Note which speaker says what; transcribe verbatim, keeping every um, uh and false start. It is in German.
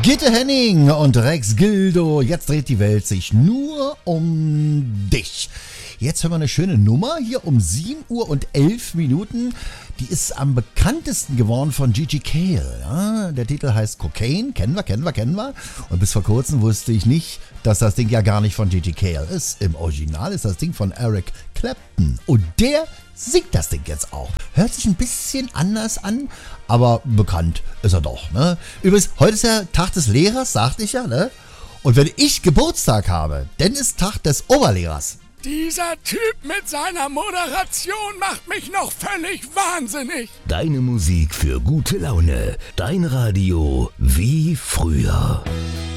Speaker 1: Gitte Henning und Rex Gildo, jetzt dreht die Welt sich nur um dich. Jetzt hören wir eine schöne Nummer hier um sieben Uhr und elf Minuten. Die ist am bekanntesten geworden von Gigi Cale. Ja, der Titel heißt Cocaine, kennen wir, kennen wir, kennen wir. Und bis vor kurzem wusste ich nicht, dass das Ding ja gar nicht von Gigi Cale ist. Im Original ist das Ding von Eric Clapton. Und der singt das Ding jetzt auch. Hört sich ein bisschen anders an, aber bekannt ist er doch. Ne? Übrigens, heute ist ja Tag des Lehrers, sagte ich ja. Ne? Und wenn ich Geburtstag habe, dann ist Tag des Oberlehrers.
Speaker 2: Dieser Typ mit seiner Moderation macht mich noch völlig wahnsinnig.
Speaker 3: Deine Musik für gute Laune. Dein Radio wie früher.